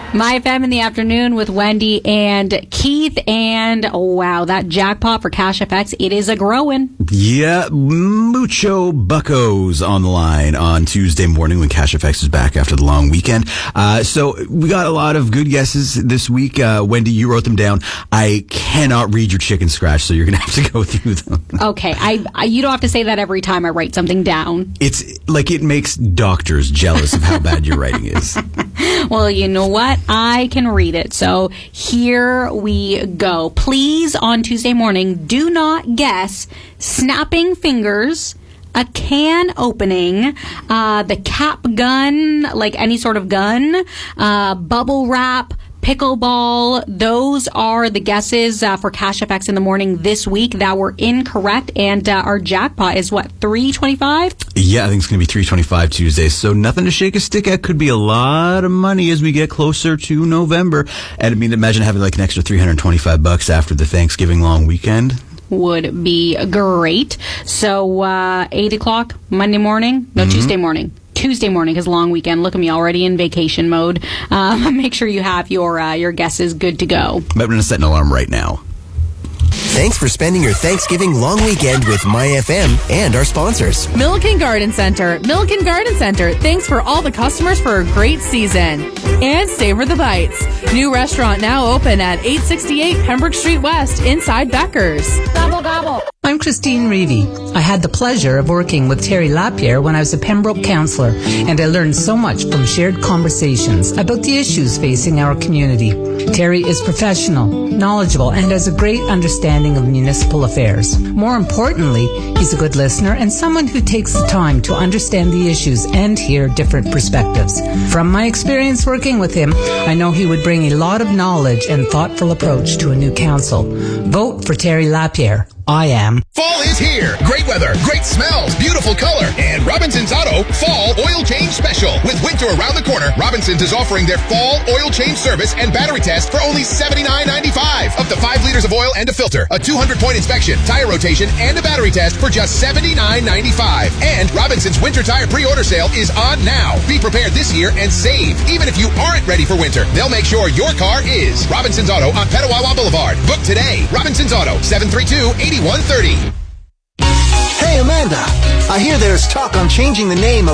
My FM in the afternoon with Wendy and Keith. And wow, that jackpot for Cash FX, it is a growing. Yeah, mucho buckos on the line on Tuesday morning when Cash FX is back after the long weekend. So we got a lot of good guesses this week. Wendy, you wrote them down. I cannot read your chicken scratch, so you're going to have to go through them. Okay, you don't have to say that every time I write something down. It's like it makes doctors jealous of how bad your writing is. Well, you know what? I can read it. So here we go. Please, on Tuesday morning, do not guess snapping fingers, a can opening, the cap gun, like any sort of gun, bubble wrap, pickleball. Those are the guesses for Cash FX in the morning this week that were incorrect. And our jackpot is what, $325? Yeah, I think it's going to be $325 Tuesday. So nothing to shake a stick at. Could be a lot of money as we get closer to November. And I mean, imagine having like an extra $325 after the Thanksgiving long weekend. Would be great. So 8 o'clock Monday morning? No, Tuesday morning. Tuesday morning is long weekend. Look at me, already in vacation mode. Make sure you have your guesses good to go. But I'm going to set an alarm right now. Thanks for spending your Thanksgiving long weekend with MyFM and our sponsors. Milliken Garden Center. Milliken Garden Center. Thanks for all the customers for a great season. And Savor the Bites. New restaurant now open at 868 Pembroke Street West inside Becker's. Gobble, gobble. I'm Christine Reevy. I had the pleasure of working with Terry Lapierre when I was a Pembroke councillor, and I learned so much from shared conversations about the issues facing our community. Terry is professional, knowledgeable, and has a great understanding of municipal affairs. More importantly, he's a good listener and someone who takes the time to understand the issues and hear different perspectives. From my experience working with him, I know he would bring a lot of knowledge and thoughtful approach to a new council. Vote for Terry Lapierre. I am. Fall is here. Great weather, great smells, beautiful color, and Robinson's Auto Fall Oil Change Special. With winter around the corner, Robinson's is offering their Fall Oil Change Service and Battery Test for only $79.95. Up to 5 liters of oil and a filter, a 200-point inspection, tire rotation, and a battery test for just $79.95. And Robinson's Winter Tire Pre-Order Sale is on now. Be prepared this year and save. Even if you aren't ready for winter, they'll make sure your car is. Robinson's Auto on Petawawa Boulevard. Book today. Robinson's Auto, 732-8130. Hey, Amanda, I hear there's talk on changing the name of